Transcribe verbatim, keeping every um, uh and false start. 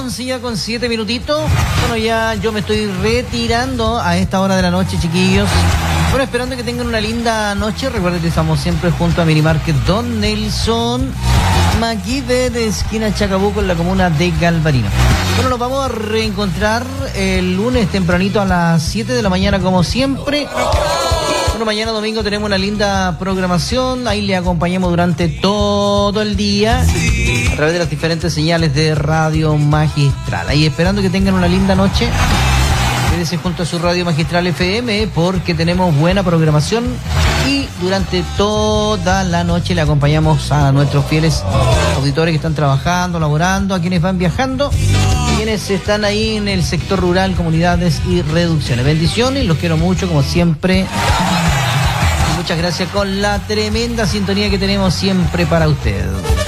once ya con siete minutitos. Bueno, ya yo me estoy retirando a esta hora de la noche, chiquillos. Bueno, esperando que tengan una linda noche. Recuerden que estamos siempre junto a Minimarket Don Nelson, Maquide de esquina Chacabuco, en la comuna de Galvarino. Bueno, nos vamos a reencontrar el lunes tempranito a las siete de la mañana, como siempre. Bueno, mañana domingo tenemos una linda programación. Ahí le acompañamos durante todo el día a través de las diferentes señales de Radio Magistral. Ahí esperando que tengan una linda noche. Quédese junto a su Radio Magistral F M porque tenemos buena programación y durante toda la noche le acompañamos a nuestros fieles auditores que están trabajando, laborando, a quienes van viajando, a quienes están ahí en el sector rural, comunidades y reducciones. Bendiciones, los quiero mucho como siempre. Y muchas gracias con la tremenda sintonía que tenemos siempre para ustedes.